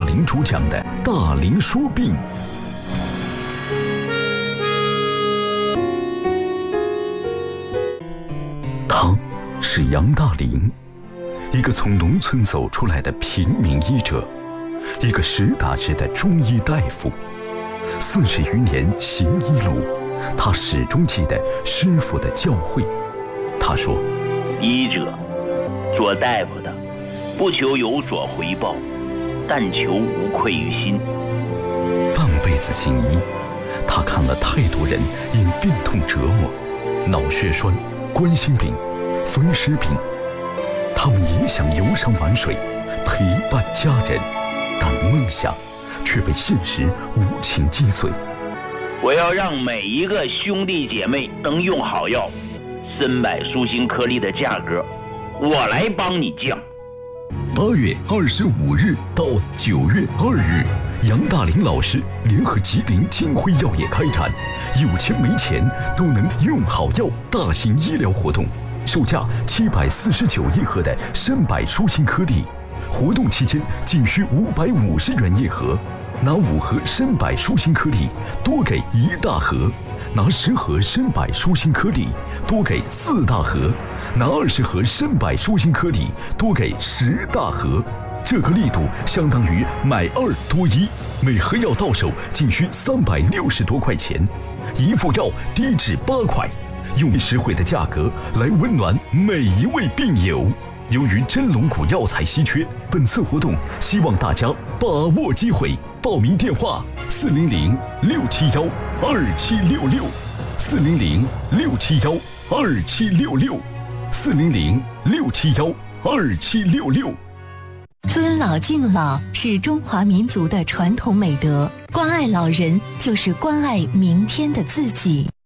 林主讲的大林说病。他是杨大林，一个从农村走出来的平民医者，一个实打实的中医大夫。40余年行医路，他始终记得师傅的教诲。他说： 医者，做大夫的，不求有所回报，但求无愧于心。 半辈子行医，他看了太多人因病痛折磨，脑血栓、冠心病、风湿病，他们也想游山玩水，陪伴家人，但梦想却被现实无情击碎。 我要让每一个兄弟姐妹能用好药，参柏舒心颗粒的价格，我来帮你降。 8月25日到9月2日，杨大林老师联合吉林金辉药业开展有钱没钱都能用好药大型医疗活动，售价749一盒的参柏舒心颗粒，活动期间仅需550元一盒，拿5盒参柏舒心颗粒多给1大盒，拿10盒参柏舒心颗粒多给4大盒，拿20盒参柏舒心颗粒多给10大盒。这个力度相当于买2多1，每盒药到手仅需360多块钱，一副药低至8块，用实惠的价格来温暖每一位病友。由于真龙骨药材稀缺，本次活动希望大家把握机会。报名电话：400-671-2766，400-671-2766，400-671-2766。 尊老敬老是中华民族的传统美德，关爱老人就是关爱明天的自己。